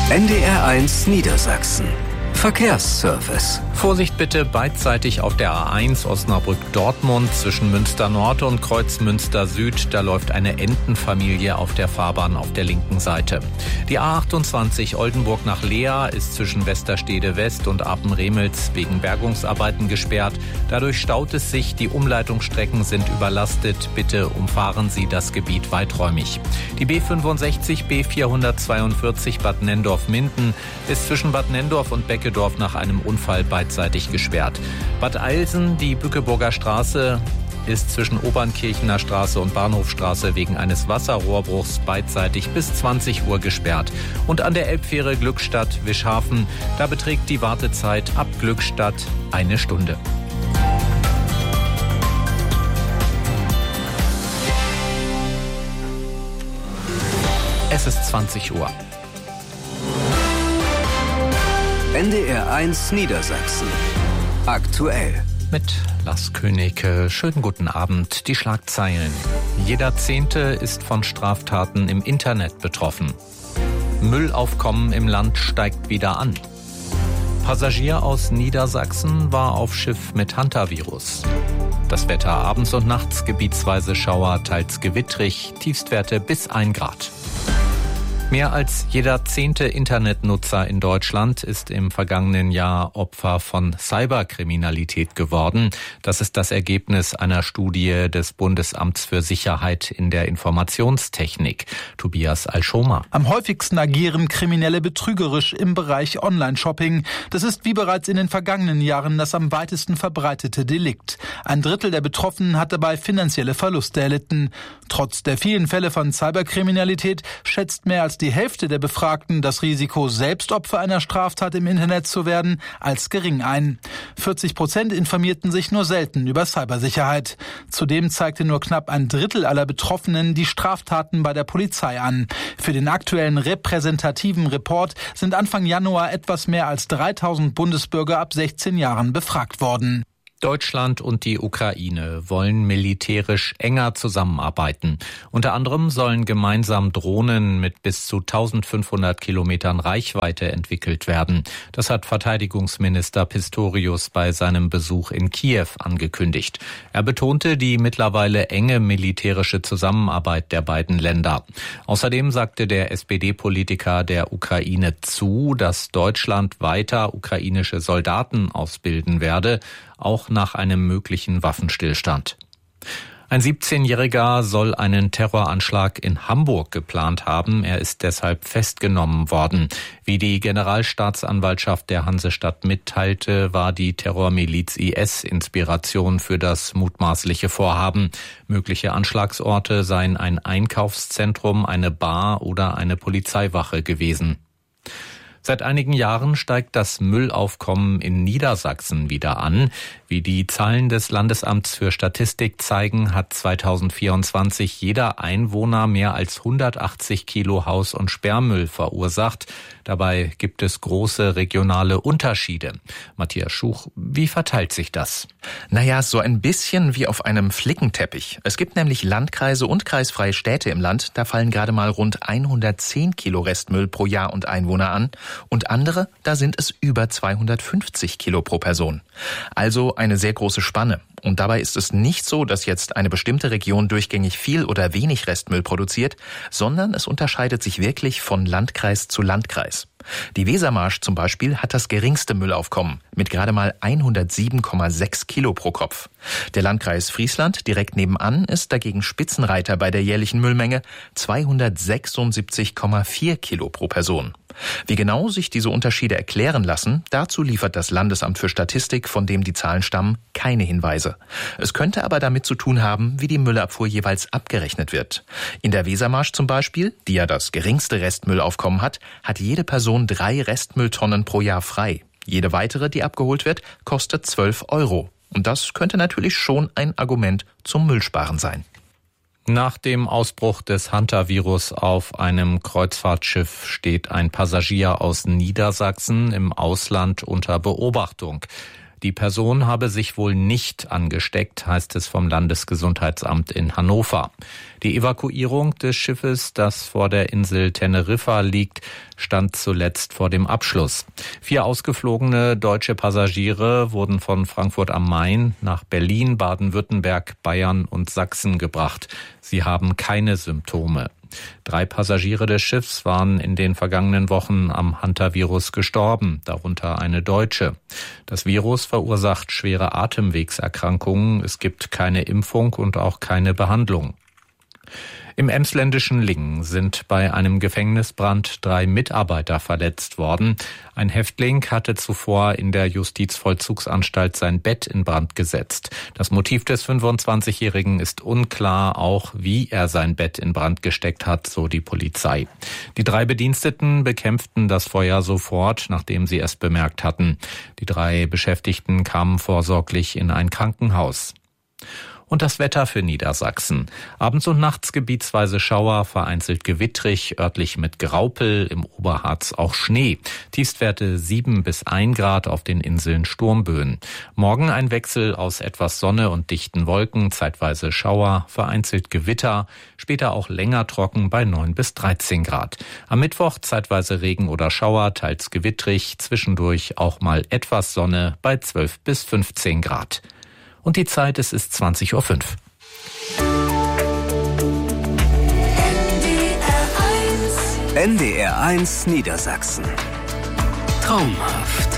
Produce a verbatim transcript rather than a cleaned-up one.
N D R eins Niedersachsen. Verkehrsservice. Vorsicht bitte beidseitig auf der A eins Osnabrück-Dortmund zwischen Münster Nord und Kreuz Münster Süd. Da läuft eine Entenfamilie auf der Fahrbahn auf der linken Seite. Die A achtundzwanzig Oldenburg nach Leer ist zwischen Westerstede West und Apen-Remels wegen Bergungsarbeiten gesperrt. Dadurch staut es sich, die Umleitungsstrecken sind überlastet. Bitte umfahren Sie das Gebiet weiträumig. Die B fünfundsechzig B vierhundertzweiundvierzig Bad Nendorf-Minden ist zwischen Bad Nendorf und Becke Dorf nach einem Unfall beidseitig gesperrt. Bad Eilsen, die Bückeburger Straße, ist zwischen Obernkirchener Straße und Bahnhofstraße wegen eines Wasserrohrbruchs beidseitig bis zwanzig Uhr gesperrt. Und an der Elbfähre Glückstadt-Wischhafen, da beträgt die Wartezeit ab Glückstadt eine Stunde. Es ist zwanzig Uhr. N D R eins Niedersachsen. Aktuell. Mit Lars Königke. Schönen guten Abend. Die Schlagzeilen. Jeder Zehnte ist von Straftaten im Internet betroffen. Müllaufkommen im Land steigt wieder an. Passagier aus Niedersachsen war auf Schiff mit Hantavirus. Das Wetter abends und nachts gebietsweise Schauer, teils gewittrig, Tiefstwerte bis ein Grad. Mehr als jeder zehnte Internetnutzer in Deutschland ist im vergangenen Jahr Opfer von Cyberkriminalität geworden. Das ist das Ergebnis einer Studie des Bundesamts für Sicherheit in der Informationstechnik. Tobias Alschoma. Am häufigsten agieren Kriminelle betrügerisch im Bereich Online-Shopping. Das ist wie bereits in den vergangenen Jahren das am weitesten verbreitete Delikt. Ein Drittel der Betroffenen hat dabei finanzielle Verluste erlitten. Trotz der vielen Fälle von Cyberkriminalität schätzt mehr als die Hälfte der Befragten das Risiko, selbst Opfer einer Straftat im Internet zu werden, als gering ein. vierzig Prozent informierten sich nur selten über Cybersicherheit. Zudem zeigte nur knapp ein Drittel aller Betroffenen die Straftaten bei der Polizei an. Für den aktuellen repräsentativen Report sind Anfang Januar etwas mehr als dreitausend Bundesbürger ab sechzehn Jahren befragt worden. Deutschland und die Ukraine wollen militärisch enger zusammenarbeiten. Unter anderem sollen gemeinsam Drohnen mit bis zu eintausendfünfhundert Kilometern Reichweite entwickelt werden. Das hat Verteidigungsminister Pistorius bei seinem Besuch in Kiew angekündigt. Er betonte die mittlerweile enge militärische Zusammenarbeit der beiden Länder. Außerdem sagte der S P D-Politiker der Ukraine zu, dass Deutschland weiter ukrainische Soldaten ausbilden werde, auch nach einem möglichen Waffenstillstand. Ein siebzehnjähriger soll einen Terroranschlag in Hamburg geplant haben. Er ist deshalb festgenommen worden. Wie die Generalstaatsanwaltschaft der Hansestadt mitteilte, war die Terrormiliz I S Inspiration für das mutmaßliche Vorhaben. Mögliche Anschlagsorte seien ein Einkaufszentrum, eine Bar oder eine Polizeiwache gewesen. Seit einigen Jahren steigt das Müllaufkommen in Niedersachsen wieder an. Wie die Zahlen des Landesamts für Statistik zeigen, hat zweitausendvierundzwanzig jeder Einwohner mehr als hundertachtzig Kilo Haus- und Sperrmüll verursacht. Dabei gibt es große regionale Unterschiede. Matthias Schuch, wie verteilt sich das? Naja, so ein bisschen wie auf einem Flickenteppich. Es gibt nämlich Landkreise und kreisfreie Städte im Land, da fallen gerade mal rund hundertzehn Kilo Restmüll pro Jahr und Einwohner an. Und andere, da sind es über zweihundertfünfzig Kilo pro Person. Also eine sehr große Spanne. Und dabei ist es nicht so, dass jetzt eine bestimmte Region durchgängig viel oder wenig Restmüll produziert, sondern es unterscheidet sich wirklich von Landkreis zu Landkreis. Die Wesermarsch zum Beispiel hat das geringste Müllaufkommen mit gerade mal hundertsieben Komma sechs Kilo pro Kopf. Der Landkreis Friesland direkt nebenan ist dagegen Spitzenreiter bei der jährlichen Müllmenge, zweihundertsechsundsiebzig Komma vier Kilo pro Person. Wie genau sich diese Unterschiede erklären lassen, dazu liefert das Landesamt für Statistik, von dem die Zahlen stammen, keine Hinweise. Es könnte aber damit zu tun haben, wie die Müllabfuhr jeweils abgerechnet wird. In der Wesermarsch zum Beispiel, die ja das geringste Restmüllaufkommen hat, hat jede Person drei Restmülltonnen pro Jahr frei. Jede weitere, die abgeholt wird, kostet zwölf Euro. Und das könnte natürlich schon ein Argument zum Müllsparen sein. Nach dem Ausbruch des Hantavirus auf einem Kreuzfahrtschiff steht ein Passagier aus Niedersachsen im Ausland unter Beobachtung. Die Person habe sich wohl nicht angesteckt, heißt es vom Landesgesundheitsamt in Hannover. Die Evakuierung des Schiffes, das vor der Insel Teneriffa liegt, stand zuletzt vor dem Abschluss. Vier ausgeflogene deutsche Passagiere wurden von Frankfurt am Main nach Berlin, Baden-Württemberg, Bayern und Sachsen gebracht. Sie haben keine Symptome. Drei Passagiere des Schiffs waren in den vergangenen Wochen am Hantavirus gestorben, darunter eine Deutsche. Das Virus verursacht schwere Atemwegserkrankungen. Es gibt keine Impfung und auch keine Behandlung. Im emsländischen Lingen sind bei einem Gefängnisbrand drei Mitarbeiter verletzt worden. Ein Häftling hatte zuvor in der Justizvollzugsanstalt sein Bett in Brand gesetzt. Das Motiv des fünfundzwanzigjährigen ist unklar, auch wie er sein Bett in Brand gesteckt hat, so die Polizei. Die drei Bediensteten bekämpften das Feuer sofort, nachdem sie es bemerkt hatten. Die drei Beschäftigten kamen vorsorglich in ein Krankenhaus. Und das Wetter für Niedersachsen. Abends und nachts gebietsweise Schauer, vereinzelt gewittrig, örtlich mit Graupel, im Oberharz auch Schnee. Tiefstwerte sieben bis ein Grad, auf den Inseln Sturmböen. Morgen ein Wechsel aus etwas Sonne und dichten Wolken, zeitweise Schauer, vereinzelt Gewitter, später auch länger trocken bei neun bis dreizehn Grad. Am Mittwoch zeitweise Regen oder Schauer, teils gewittrig, zwischendurch auch mal etwas Sonne bei zwölf bis fünfzehn Grad. Und die Zeit, es ist zwanzig Uhr fünf. N D R eins Niedersachsen. Traumhaft.